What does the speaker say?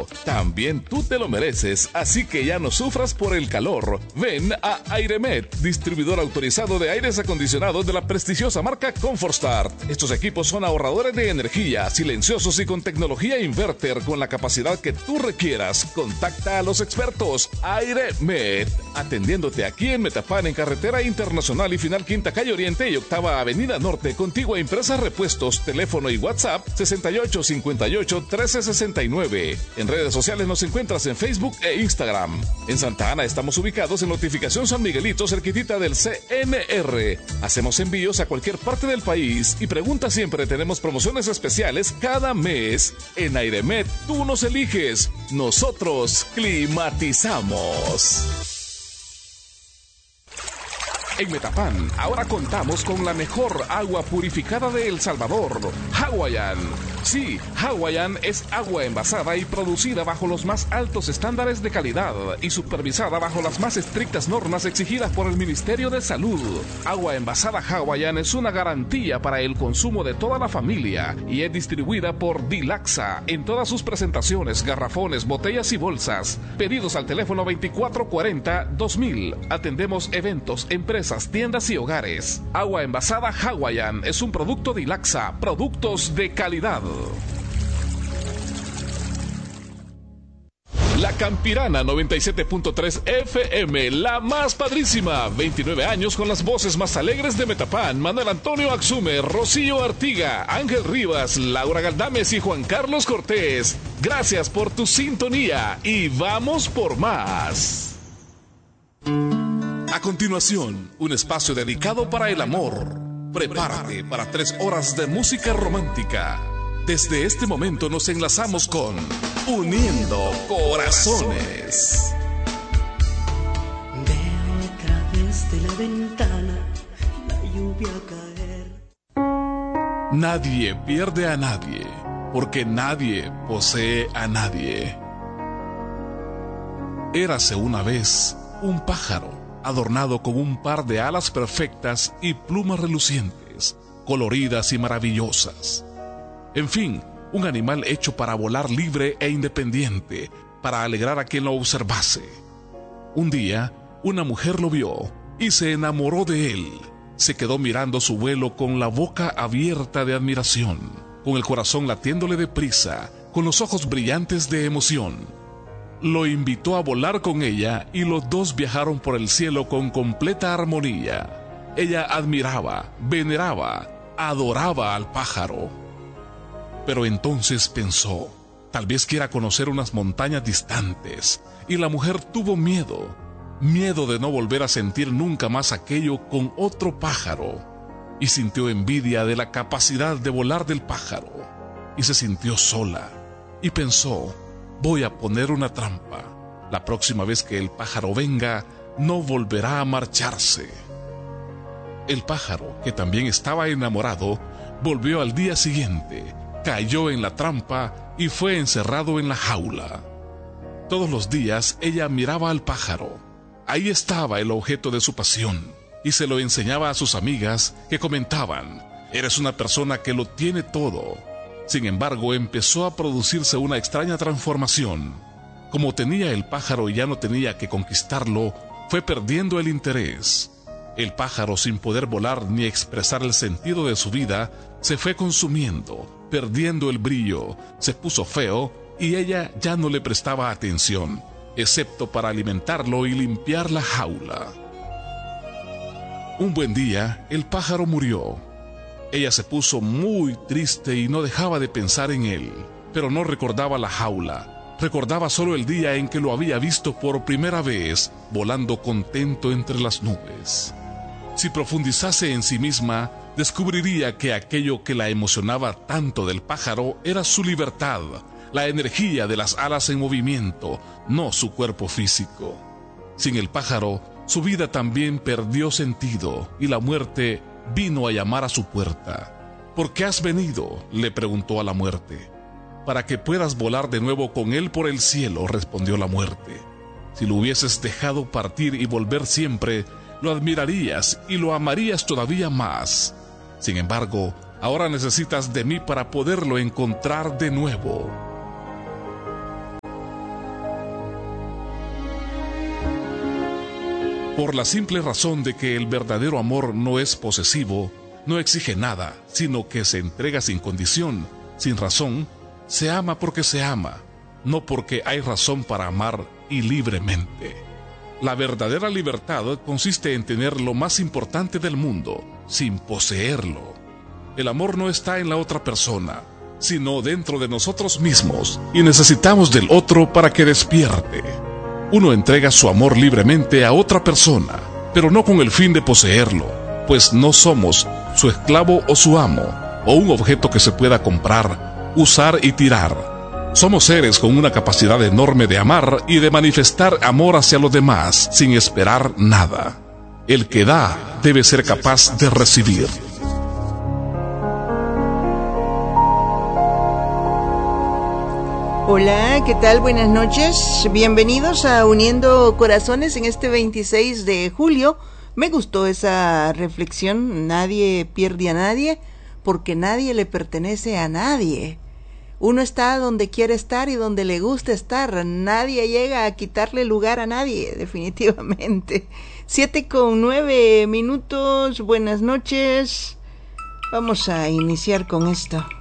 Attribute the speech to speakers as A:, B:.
A: frío. También tú te lo mereces, así que ya no sufras por el calor. Ven a Airemet, distribuidor autorizado de aires acondicionados de la prestigiosa marca ComfortStart. Estos equipos son ahorradores de energía, silenciosos y con tecnología inverter con la capacidad que tú requieras. Contacta a los expertos. Airemet, atendiéndote aquí en Metapán, en Carretera Internacional y Final Quinta Calle Oriente y Octava Avenida Norte, contigua a Impresas Repuestos, teléfono y WhatsApp 6858-1369. En redes sociales nos encuentras en Facebook e Instagram. En Santa Ana estamos ubicados en Notificación San Miguelito, cerquitita del CNR. Hacemos envíos a cualquier parte del país y pregunta siempre, tenemos promociones especiales cada mes. En Airemet tú nos eliges, nosotros climatizamos. En Metapán, ahora contamos con la mejor agua purificada de El Salvador, Hawaiian. Sí, Hawaiian es agua envasada y producida bajo los más altos estándares de calidad y supervisada bajo las más estrictas normas exigidas por el Ministerio de Salud. Agua envasada Hawaiian es una garantía para el consumo de toda la familia y es distribuida por Dilaxa en todas sus presentaciones, garrafones, botellas y bolsas. Pedidos al teléfono 2440-2000. Atendemos eventos, empresas, tiendas y hogares. Agua envasada Hawaiian es un producto Dilaxa, productos de calidad. La Campirana 97.3 FM, la más padrísima. 29 años con las voces más alegres de Metapán. Manuel Antonio Axume, Rocío Artiga, Ángel Rivas, Laura Galdames y Juan Carlos Cortés. Gracias por tu sintonía y vamos por más. A continuación, un espacio dedicado para el amor. Prepárate para 3 horas de música romántica. Desde este momento nos enlazamos con Uniendo Corazones.
B: Veo a través de la ventana la lluvia caer.
A: Nadie pierde a nadie, porque nadie posee a nadie. Érase una vez un pájaro adornado con un par de alas perfectas y plumas relucientes, coloridas y maravillosas. En fin, un animal hecho para volar libre e independiente, para alegrar a quien lo observase. Un día, una mujer lo vio y se enamoró de él. Se quedó mirando su vuelo con la boca abierta de admiración, con el corazón latiéndole deprisa, con los ojos brillantes de emoción. Lo invitó a volar con ella y los dos viajaron por el cielo con completa armonía. Ella admiraba, veneraba, adoraba al pájaro. Pero entonces pensó, tal vez quiera conocer unas montañas distantes, y la mujer tuvo miedo de no volver a sentir nunca más aquello con otro pájaro, y sintió envidia de la capacidad de volar del pájaro, y se sintió sola, y pensó, voy a poner una trampa, la próxima vez que el pájaro venga, no volverá a marcharse. El pájaro, que también estaba enamorado, volvió al día siguiente, cayó en la trampa y fue encerrado en la jaula. Todos los días ella miraba al pájaro. Ahí estaba el objeto de su pasión, y se lo enseñaba a sus amigas, que comentaban, eres una persona que lo tiene todo. Sin embargo, empezó a producirse una extraña transformación. Como tenía el pájaro y ya no tenía que conquistarlo, fue perdiendo el interés. El pájaro, sin poder volar ni expresar el sentido de su vida, se fue consumiendo, perdiendo el brillo, se puso feo y ella ya no le prestaba atención, excepto para alimentarlo y limpiar la jaula. Un buen día, el pájaro murió. Ella se puso muy triste y no dejaba de pensar en él, pero no recordaba la jaula. Recordaba solo el día en que lo había visto por primera vez, volando contento entre las nubes. Si profundizase en sí misma, descubriría que aquello que la emocionaba tanto del pájaro era su libertad, la energía de las alas en movimiento, no su cuerpo físico. Sin el pájaro, su vida también perdió sentido y la muerte vino a llamar a su puerta. ¿Por qué has venido?, le preguntó a la muerte. Para que puedas volar de nuevo con él por el cielo, respondió la muerte. Si lo hubieses dejado partir y volver siempre, lo admirarías y lo amarías todavía más. Sin embargo, ahora necesitas de mí para poderlo encontrar de nuevo. por la simple razón de que el verdadero amor no es posesivo, no exige nada, sino que se entrega sin condición, sin razón. Se ama porque se ama, no porque hay razón para amar y libremente. La verdadera libertad consiste en tener lo más importante del mundo, sin poseerlo. El amor no está en la otra persona, sino dentro de nosotros mismos, y necesitamos del otro para que despierte. Uno entrega su amor libremente a otra persona, pero no con el fin de poseerlo, pues no somos su esclavo o su amo, o un objeto que se pueda comprar, usar y tirar. Somos seres con una capacidad enorme de amar y de manifestar amor hacia los demás sin esperar nada. El que da debe ser capaz de recibir.
C: Hola, ¿qué tal? Buenas noches. Bienvenidos a Uniendo Corazones en este 26 de julio. Me gustó esa reflexión. Nadie pierde a nadie porque nadie le pertenece a nadie. Uno está donde quiere estar y donde le gusta estar. Nadie llega a quitarle lugar a nadie, definitivamente. 7:09. Buenas noches. Vamos a iniciar con esto.